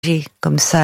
comme ça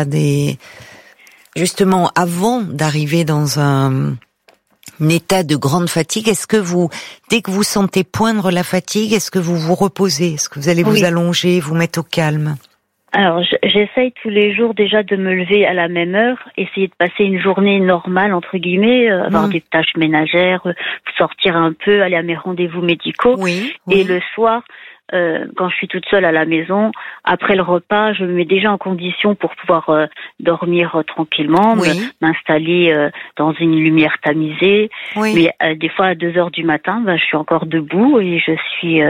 justement avant d'arriver dans un état de grande fatigue, est-ce que dès que vous sentez poindre la fatigue, est-ce que vous vous reposez? Est-ce que vous allez vous allonger, vous mettre au calme? Alors, j'essaye tous les jours déjà de me lever à la même heure, essayer de passer une journée normale, entre guillemets, avoir des tâches ménagères, sortir un peu, aller à mes rendez-vous médicaux. Et le soir, quand je suis toute seule à la maison, après le repas, je me mets déjà en condition pour pouvoir dormir tranquillement, m'installer dans une lumière tamisée. Mais des fois, à 2 heures du matin, je suis encore debout et je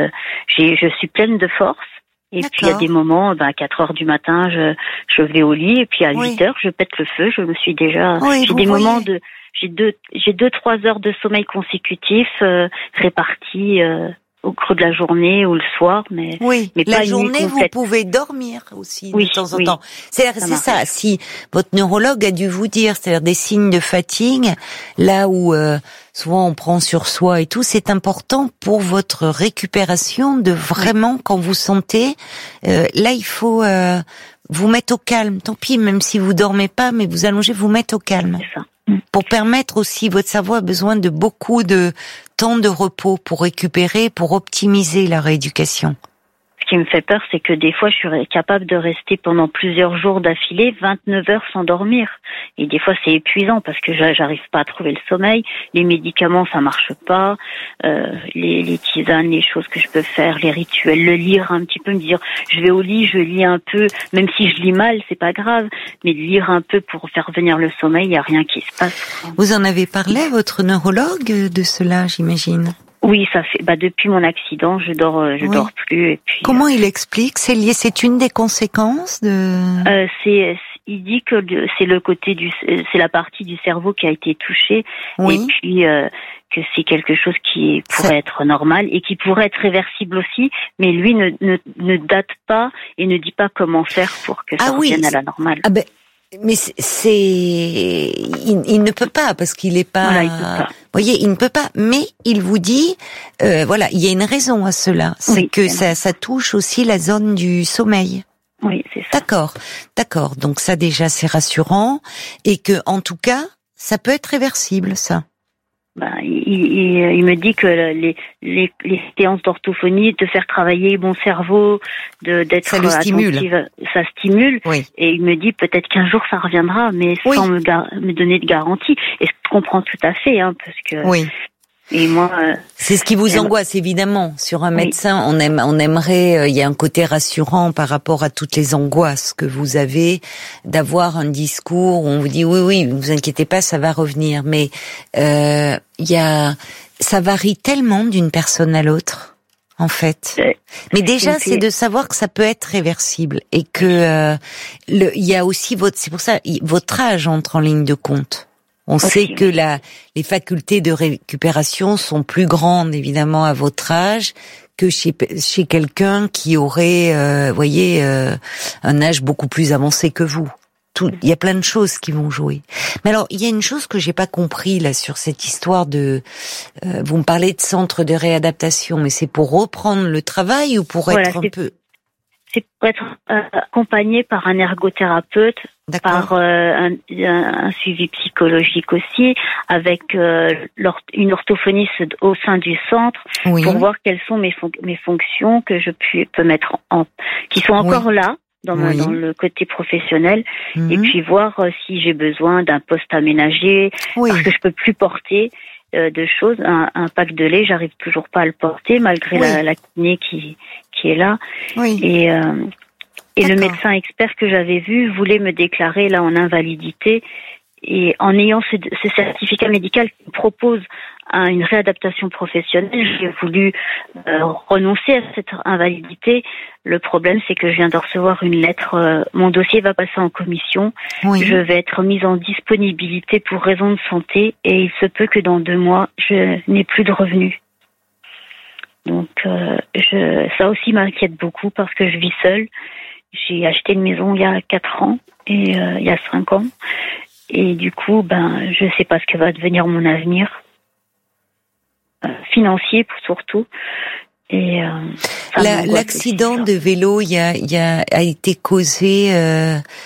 suis pleine de force. Et puis il y a des moments, à 4 heures du matin, je vais au lit et puis à 8 heures, je pète le feu. Je me suis déjà. J'ai des moments j'ai 2-3 heures de sommeil consécutifs répartis au creux de la journée ou le soir, mais la pas journée vous pouvez dormir aussi de temps en temps. C'est ça. Si votre neurologue a dû vous dire, c'est-à-dire des signes de fatigue, là où souvent on prend sur soi et tout, c'est important pour votre récupération de vraiment quand vous sentez. Là, il faut vous mettre au calme. Tant pis, même si vous dormez pas, mais vous allongez, vous mettre au calme. C'est ça. Pour permettre aussi, votre cerveau a besoin de beaucoup de temps de repos pour récupérer, pour optimiser la rééducation. Ce qui me fait peur, c'est que des fois, je suis capable de rester pendant plusieurs jours d'affilée, 29 heures sans dormir. Et des fois, c'est épuisant parce que j'arrive pas à trouver le sommeil. Les médicaments, ça marche pas. Les tisanes, les choses que je peux faire, les rituels, le lire un petit peu, me dire, je vais au lit, je lis un peu, même si je lis mal, c'est pas grave. Mais de lire un peu pour faire venir le sommeil, il y a rien qui se passe. Vous en avez parlé à votre neurologue de cela, j'imagine? Oui, ça fait. Depuis mon accident, je dors plus. Et puis. Comment il explique? C'est lié. C'est une des conséquences de. Il dit que c'est la partie du cerveau qui a été touchée. Et puis que c'est quelque chose qui pourrait être normal et qui pourrait être réversible aussi. Mais lui ne date pas et ne dit pas comment faire pour que ça revienne à la normale. Mais il ne peut pas parce qu'il est pas. Il peut pas. Vous voyez, il ne peut pas. Mais il vous dit, il y a une raison à cela, c'est que ça touche aussi la zone du sommeil. Oui, c'est ça. D'accord. Donc ça déjà c'est rassurant et que en tout cas ça peut être réversible ça. Il me dit que les séances d'orthophonie, de faire travailler mon cerveau, d'être attentive, ça stimule. Et il me dit peut-être qu'un jour ça reviendra, mais sans me donner de garantie. Et je comprends tout à fait, parce que. Et moi, c'est ce qui vous angoisse évidemment. Sur un médecin, on aimerait. Il y a un côté rassurant par rapport à toutes les angoisses que vous avez, d'avoir un discours où on vous dit oui, vous inquiétez pas, ça va revenir. Mais ça varie tellement d'une personne à l'autre, en fait. Mais déjà, c'est de savoir que ça peut être réversible et que il y a aussi c'est pour ça votre âge entre en ligne de compte. On sait que les facultés de récupération sont plus grandes, évidemment, à votre âge que chez quelqu'un qui aurait, un âge beaucoup plus avancé que vous. Il y a plein de choses qui vont jouer. Mais alors, il y a une chose que j'ai pas compris, là, sur cette histoire vous me parlez de centre de réadaptation, mais c'est pour reprendre le travail ou pour être un peu... C'est pour être accompagné par un ergothérapeute, par un suivi psychologique aussi, avec une orthophoniste au sein du centre, pour voir quelles sont mes fonctions que je peux mettre qui sont encore là dans le côté professionnel, et puis voir si j'ai besoin d'un poste aménagé, parce que je peux plus porter de choses. Un pack de lait, j'arrive toujours pas à le porter malgré la kiné qui est là. Et le médecin expert que j'avais vu voulait me déclarer là en invalidité, et en ayant ce certificat médical qui propose une réadaptation professionnelle, j'ai voulu renoncer à cette invalidité. Le problème, c'est que je viens de recevoir une lettre. Mon dossier va passer en commission. Je vais être mise en disponibilité pour raison de santé, et il se peut que dans 2 mois, je n'ai plus de revenus. Donc, ça aussi m'inquiète beaucoup parce que je vis seule. J'ai acheté une maison il y a 4 ans et il y a 5 ans. Et du coup, je sais pas ce que va devenir mon avenir. Financier surtout. Et l'accident de vélo, a été causé